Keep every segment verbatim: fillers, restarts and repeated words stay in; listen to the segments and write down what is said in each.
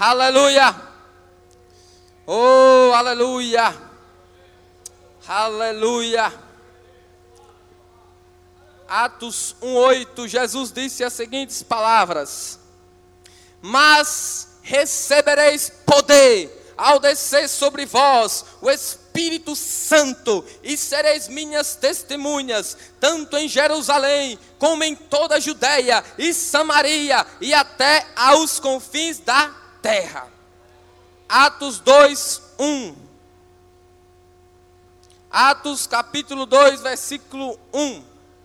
Aleluia. Oh, aleluia. Aleluia. Atos um, oito, Jesus disse as seguintes palavras: mas recebereis poder ao descer sobre vós o Espírito Santo, e sereis minhas testemunhas, tanto em Jerusalém, como em toda a Judeia e Samaria, e até aos confins da terra. Atos dois, um. Atos capítulo dois, versículo um.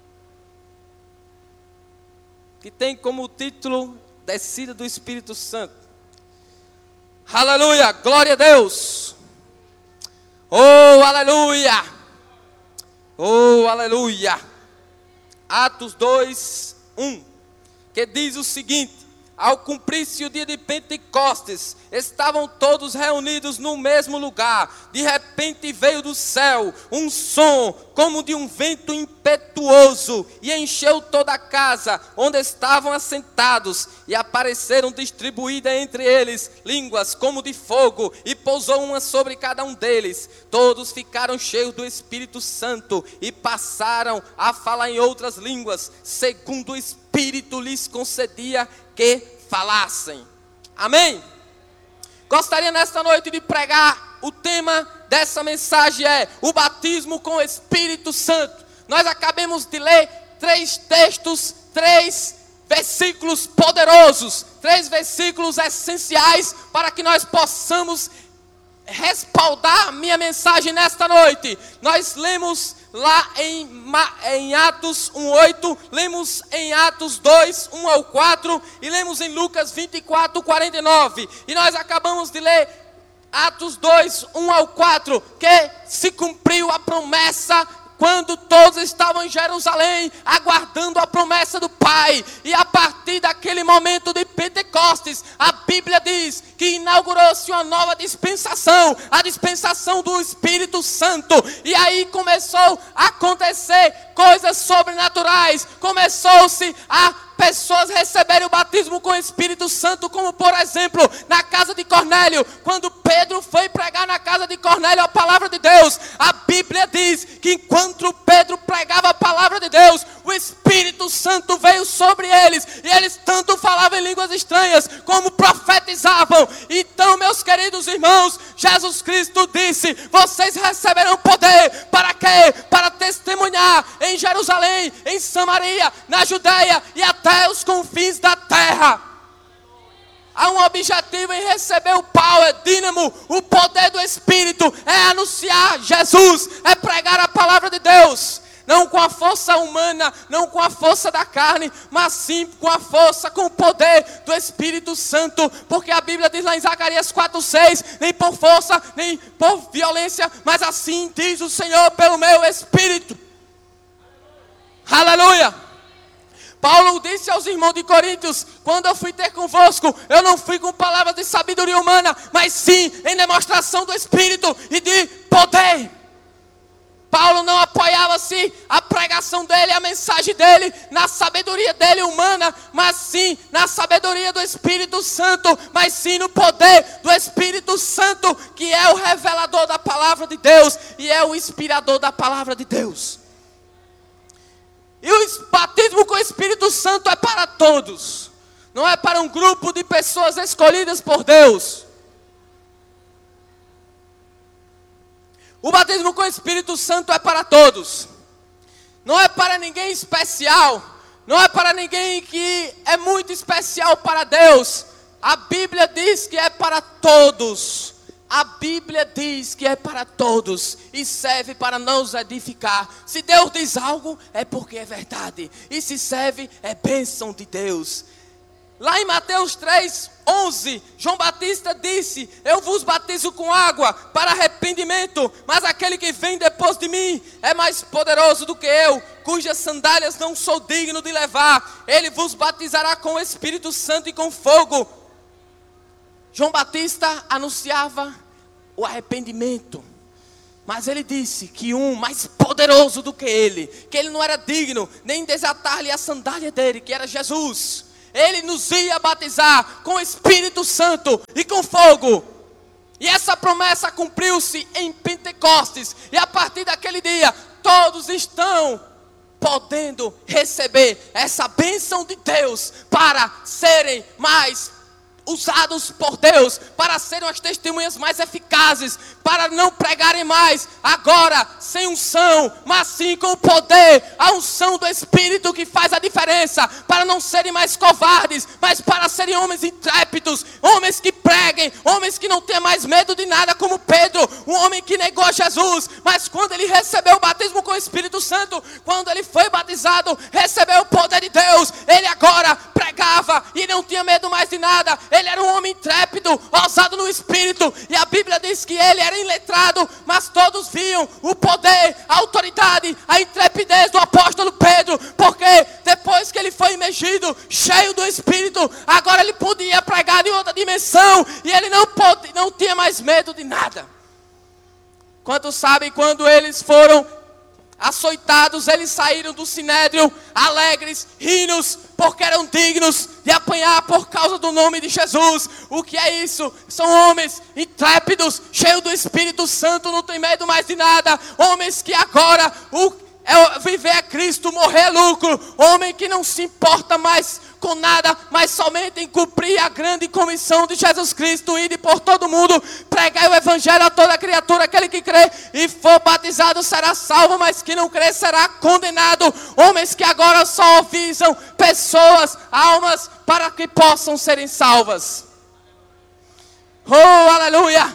Que tem como título Descida do Espírito Santo. Aleluia, glória a Deus. Oh, aleluia. Oh, aleluia. Atos dois, um. Que diz o seguinte: ao cumprir-se o dia de Pentecostes, estavam todos reunidos no mesmo lugar. De repente veio do céu um som como de um vento impetuoso e encheu toda a casa onde estavam assentados. E apareceram distribuídas entre eles línguas como de fogo, e pousou uma sobre cada um deles. Todos ficaram cheios do Espírito Santo e passaram a falar em outras línguas, segundo o Espírito lhes concedia que falassem. Amém? Gostaria nesta noite de pregar. O tema dessa mensagem é o batismo com o Espírito Santo. Nós acabamos de ler três textos, três versículos poderosos, três versículos essenciais para que nós possamos respaldar minha mensagem nesta noite. Nós lemos lá em, em Atos um, oito, lemos em Atos dois, um ao quatro, e lemos em Lucas vinte e quatro, quarenta e nove. E nós acabamos de ler Atos dois, um ao quatro, que se cumpriu a promessa quando todos estavam em Jerusalém, aguardando a promessa do Pai. E a partir daquele momento de Pentecostes, a Bíblia diz que inaugurou-se uma nova dispensação, a dispensação do Espírito Santo. E aí começou a acontecer coisas sobrenaturais. Começou-se a pessoas receberem o batismo com o Espírito Santo, como por exemplo, na casa de Cornélio. Quando Pedro foi pregar na casa de Cornélio a palavra de Deus, a Bíblia diz que enquanto Pedro pregava a palavra de Deus, o Espírito Santo veio sobre eles, e eles tanto falavam em línguas estranhas, como profetizavam. Então, meus queridos irmãos, Jesus Cristo disse: vocês receberão poder, para quê? Para testemunhar em Jerusalém, em Samaria, na Judeia e até os confins da terra. Há um objetivo em receber o power, dínamo, o poder do Espírito, é anunciar Jesus, é pregar a palavra de Deus. Não com a força humana, não com a força da carne, mas sim com a força, com o poder do Espírito Santo. Porque a Bíblia diz lá em Zacarias quatro, seis, nem por força, nem por violência, mas assim diz o Senhor pelo meu Espírito. Aleluia! Paulo disse aos irmãos de Coríntios: quando eu fui ter convosco, eu não fui com palavras de sabedoria humana, mas sim em demonstração do Espírito e de poder. Paulo não apoiava-se a pregação dele, a mensagem dele, na sabedoria dele humana, mas sim na sabedoria do Espírito Santo, mas sim no poder do Espírito Santo, que é o revelador da palavra de Deus e é o inspirador da palavra de Deus. E o batismo com o Espírito Santo é para todos, não é para um grupo de pessoas escolhidas por Deus. O batismo com o Espírito Santo é para todos, não é para ninguém especial, não é para ninguém que é muito especial para Deus. A Bíblia diz que é para todos. A Bíblia diz que é para todos e serve para nos edificar. Se Deus diz algo, é porque é verdade. E se serve, é bênção de Deus. Lá em Mateus três, onze, João Batista disse: eu vos batizo com água para arrependimento, mas aquele que vem depois de mim é mais poderoso do que eu, cujas sandálias não sou digno de levar. Ele vos batizará com o Espírito Santo e com fogo. João Batista anunciava o arrependimento, mas ele disse que um mais poderoso do que ele, que ele não era digno nem desatar-lhe a sandália dele, que era Jesus. Ele nos ia batizar com o Espírito Santo e com fogo. E essa promessa cumpriu-se em Pentecostes. E a partir daquele dia, todos estão podendo receber essa bênção de Deus para serem mais usados por Deus, para serem as testemunhas mais eficazes, para não pregarem mais agora sem unção, mas sim com o poder, a unção do Espírito que faz a diferença, para não serem mais covardes, mas para serem homens intrépidos, homens que preguem, homens que não tenham mais medo de nada, como Pedro, um homem que negou Jesus, mas quando ele recebeu o batismo com o Espírito Santo, quando ele foi batizado, recebeu o poder de Deus, ele agora pregava e não tinha medo mais de nada. Ele era um homem intrépido, ousado no Espírito. E a Bíblia diz que ele era iletrado, mas todos viam o poder, a autoridade, a intrepidez do apóstolo Pedro. Porque depois que ele foi imergido, cheio do Espírito, agora ele podia pregar em outra dimensão. E ele não, pode, não tinha mais medo de nada. Quantos sabem, quando eles foram açoitados, eles saíram do sinédrio alegres, rinos, porque eram dignos de apanhar por causa do nome de Jesus. O que é isso? São homens intrépidos, cheios do Espírito Santo, não tem medo mais de nada. Homens que agora o, é, viver é Cristo, morrer é lucro. Homem que não se importa mais com nada, mas somente em cumprir a grande comissão de Jesus Cristo, ir por todo mundo, pregar o Evangelho a toda criatura. Aquele que crê e for batizado será salvo, mas que não crê será condenado. Homens que agora só visam pessoas, almas, para que possam serem salvas. Oh, aleluia!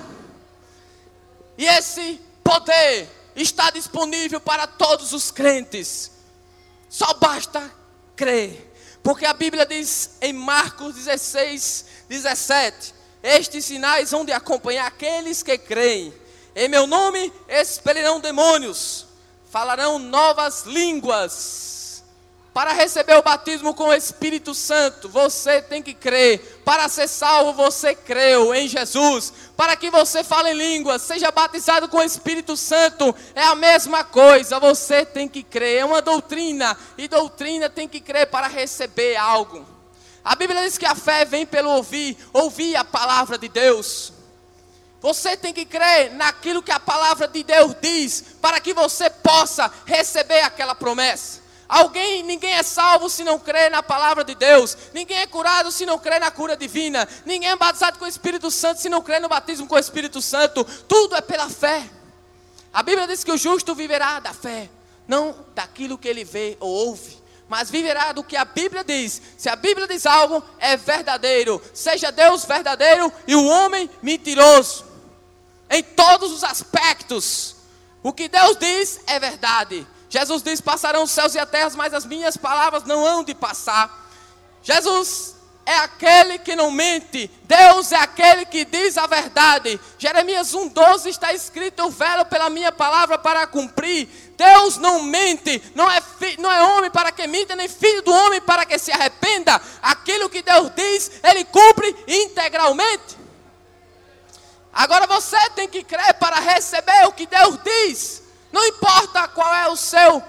E esse poder está disponível para todos os crentes. Só basta crer. Porque a Bíblia diz em Marcos dezesseis, dezessete: estes sinais hão de acompanhar aqueles que creem. Em meu nome expelirão demônios, falarão novas línguas. Para receber o batismo com o Espírito Santo, você tem que crer. Para ser salvo, você creu em Jesus. Para que você fale em línguas, seja batizado com o Espírito Santo, é a mesma coisa. Você tem que crer. É uma doutrina. E doutrina tem que crer para receber algo. A Bíblia diz que a fé vem pelo ouvir. Ouvir a palavra de Deus. Você tem que crer naquilo que a palavra de Deus diz, para que você possa receber aquela promessa. Alguém, ninguém é salvo se não crê na palavra de Deus. Ninguém é curado se não crê na cura divina. Ninguém é batizado com o Espírito Santo se não crê no batismo com o Espírito Santo. Tudo é pela fé. A Bíblia diz que o justo viverá da fé, não daquilo que ele vê ou ouve, mas viverá do que a Bíblia diz. Se a Bíblia diz algo, é verdadeiro. Seja Deus verdadeiro e o homem mentiroso. Em todos os aspectos, o que Deus diz é verdade. Jesus diz: passarão os céus e a terra, mas as minhas palavras não hão de passar. Jesus é aquele que não mente. Deus é aquele que diz a verdade. Jeremias um, doze está escrito: eu velo pela minha palavra para cumprir. Deus não mente, não é, fi, não é homem para que minta, nem filho do homem para que se arrependa. Aquilo que Deus diz, Ele cumpre integralmente. Agora você tem que crer para receber o que Deus diz. Não importa qual é o seu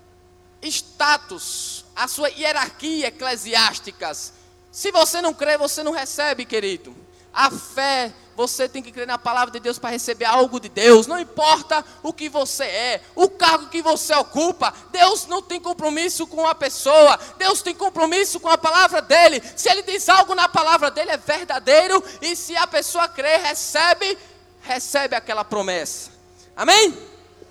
status, a sua hierarquia eclesiástica. Se você não crê, você não recebe, querido. A fé, você tem que crer na palavra de Deus para receber algo de Deus. Não importa o que você é, o cargo que você ocupa. Deus não tem compromisso com a pessoa. Deus tem compromisso com a palavra dele. Se ele diz algo na palavra dele, é verdadeiro. E se a pessoa crê, recebe, recebe aquela promessa. Amém?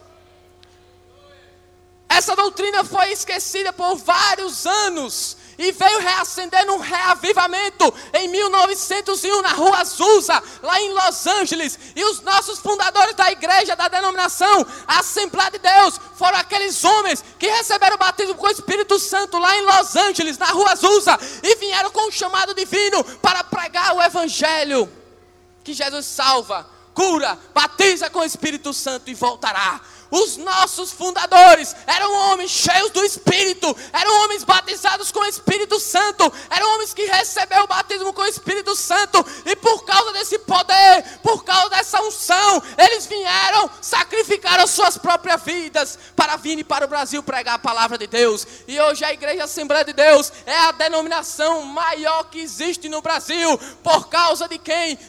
Essa doutrina foi esquecida por vários anos e veio reacender num reavivamento em mil novecentos e um na rua Azusa, lá em Los Angeles. E os nossos fundadores da igreja, da denominação Assembleia de Deus, foram aqueles homens que receberam o batismo com o Espírito Santo lá em Los Angeles, na rua Azusa, e vieram com um chamado divino para pregar o Evangelho, que Jesus salva, cura, batiza com o Espírito Santo e voltará. Os nossos fundadores eram homens cheios do Espírito, eram homens batizados com o Espírito Santo, eram homens que receberam o batismo com o Espírito Santo, e por causa desse poder, por causa dessa unção, eles vieram, sacrificaram suas próprias vidas para para vir para o Brasil pregar a palavra de Deus. E hoje a Igreja Assembleia de Deus é a denominação maior que existe no Brasil. Por causa de quem?